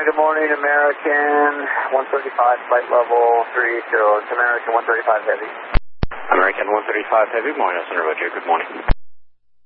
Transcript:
good morning, American 135, flight level 30. It's American 135 Heavy. American 135 Heavy, morning, Center Roger, good morning.